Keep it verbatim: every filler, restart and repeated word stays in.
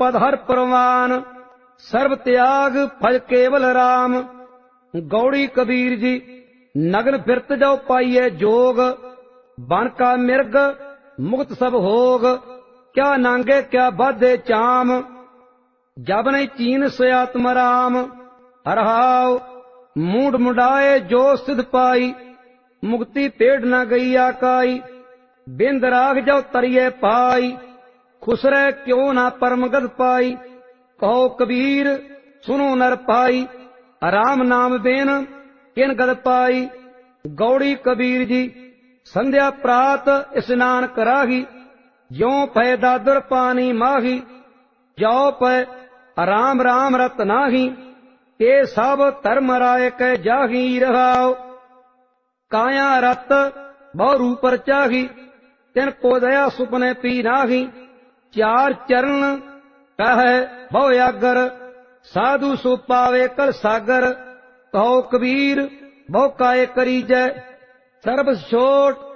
पद हर परवान, सर्व त्याग फल केवल राम। गौड़ी कबीर जी नगन फिरत जाओ पाइये जोग, बन का मिर्ग मुक्त सब होग। क्या नांगे क्या बाधे चाम, जब नहीं चीन से आत्म राम। हरहाव मूड मुडाए जो सिद्ध पाई, मुक्ति पेड़ न गई आकाई। बिंद राग जाओ तरिये पाई, खुसरे क्यों ना परम गद पाई। कहो कबीर सुनो नर पाई, राम नाम बेन किन गद पाई। गौड़ी कबीर जी संध्या प्रात स्नान कराही, ज्यों पै दादर पानी माही। जो पै राम राम रत नाही, ते सब धर्म राय कै जाही। रहाओ काया रत बहु रूपर चाही, तिन को दया सुपने पी नाही। चार चरण कहे बहु आगर, साधु सो पावे कल सागर। कहो कबीर बहु काय करी जय, सर्ब छोट